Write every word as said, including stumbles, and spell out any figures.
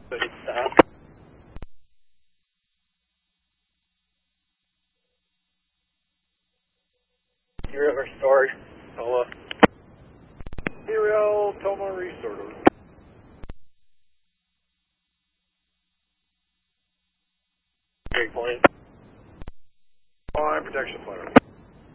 River storage. Tola. Serial Toma Resorter. Great point. Line protection flare.